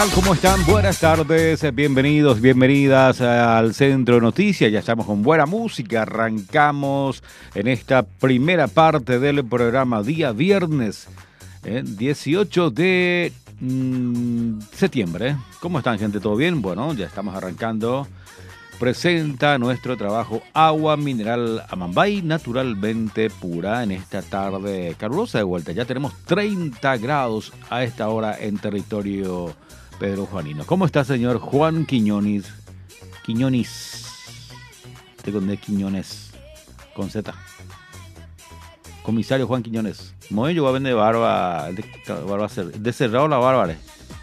¿Cómo están? Buenas tardes, bienvenidos, bienvenidas al Centro de Noticias. Ya estamos con buena música. Arrancamos en esta primera parte del programa día viernes, 18 de septiembre. ¿Cómo están, gente? ¿Todo bien? Bueno, ya estamos arrancando. Presenta nuestro trabajo agua mineral Amambay, naturalmente pura, en esta tarde calurosa de vuelta. Ya tenemos 30 grados a esta hora en territorio Pedro Juanino. ¿Cómo está, señor Juan Quiñones? Quiñones. De Quiñones. Con Z. Comisario Juan Quiñones. Moello va a vender barba. De cerrado la barba.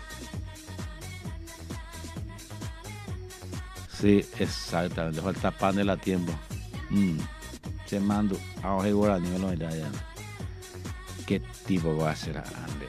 Sí, exactamente. Falta pan de la tiempo. Se mando. Ahora igual nivel no ya. ¿Qué tipo va a ser?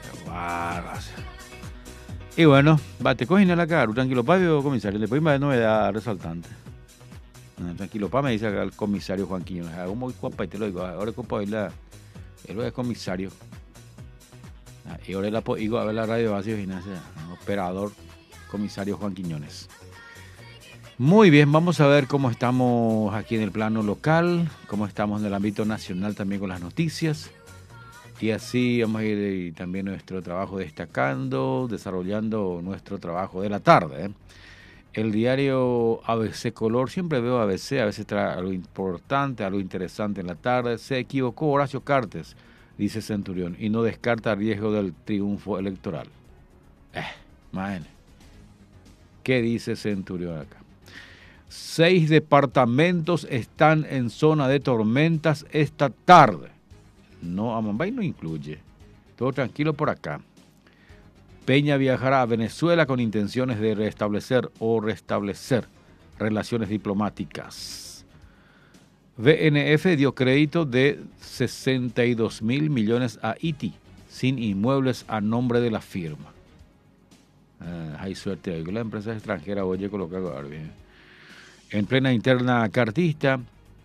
Y bueno, te cogen a la cara, tranquilo, Pablo, comisario. Después me da novedad resaltante. Tranquilo, pa, me dice acá el comisario Juan Quiñones. Hago muy guapa y te lo digo. Ahora compa, él es comisario. Y ahora la digo a ver la radio vacío gimnasia. Operador, comisario Juan Quiñones. Muy bien, vamos a ver cómo estamos aquí en el plano local, cómo estamos en el ámbito nacional también con las noticias. Y así vamos a ir también nuestro trabajo destacando, desarrollando nuestro trabajo de la tarde. El diario ABC Color, siempre veo ABC, a veces trae algo importante, algo interesante en la tarde. Se equivocó Horacio Cartes, dice Centurión, y no descarta riesgo del triunfo electoral. Man, ¿qué dice Centurión acá? 6 departamentos están en zona de tormentas esta tarde. No, Amambay no incluye. Todo tranquilo por acá. Peña viajará a Venezuela con intenciones de restablecer relaciones diplomáticas. VNF dio crédito de 62.000 millones a Haití, sin inmuebles a nombre de la firma. Hay suerte ahí. La empresa extranjera oye colocado bien. En plena interna cartista,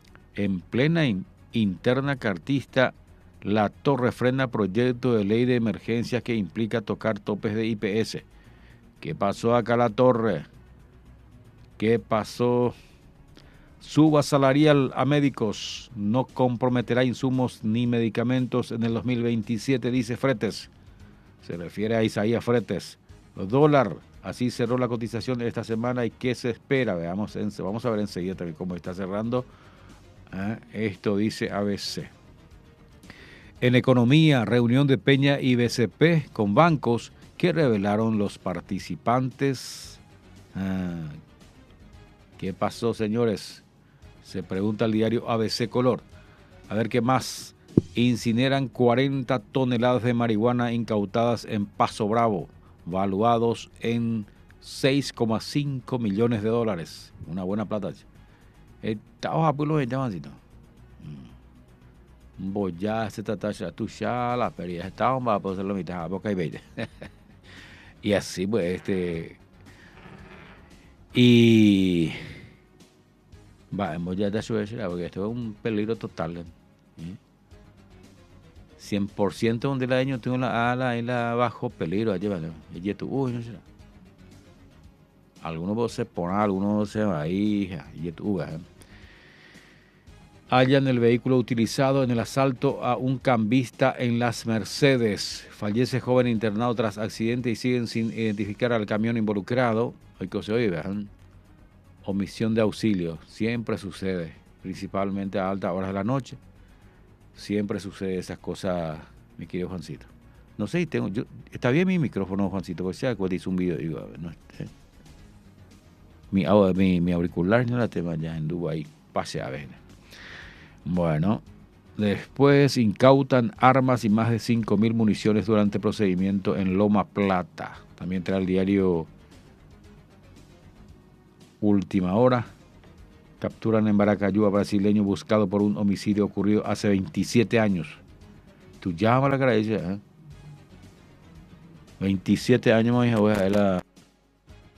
la Torre frena proyecto de ley de emergencia que implica tocar topes de IPS. ¿Qué pasó acá la Torre? ¿Qué pasó? Suba salarial a médicos. No comprometerá insumos ni medicamentos en el 2027, dice Fretes. Se refiere a Isaías Fretes. Dólar. Así cerró la cotización de esta semana. ¿Y qué se espera? Vamos a ver enseguida también cómo está cerrando. Esto dice ABC. En economía, reunión de Peña y BCP con bancos que revelaron los participantes. ¿Qué pasó, señores? Se pregunta el diario ABC Color. A ver qué más. Incineran 40 toneladas de marihuana incautadas en Paso Bravo, valuados en 6,5 millones de dólares. Una buena plata. Estamos a pueblo de llamancito. Boya se trata de tu la peria está va a poder la mitad boca y veinte. Y así pues y vamos ya de Suecia porque esto es un peligro total. 100% donde la año tengo la ala y la bajo peligro allí vale. Y tú no será. Algunos se ponen, algunos se va ahí y tú hallan el vehículo utilizado en el asalto a un cambista en Las Mercedes. Fallece joven internado tras accidente y siguen sin identificar al camión involucrado. Hoy que se oye, omisión de auxilio. Siempre sucede, principalmente a altas horas de la noche. Siempre sucede esas cosas, mi querido Juancito. No sé si está bien mi micrófono, Juancito, porque sea que hice un video, digo, a ver, no, mi auricular no la tengo allá en Dubái, pase a ver. Bueno, después incautan armas y más de 5.000 municiones durante procedimiento en Loma Plata. También trae el diario Última Hora. Capturan en Baracayúa brasileño buscado por un homicidio ocurrido hace 27 años. Tú llama la cara de ella, 27 años, más hija, voy a ver la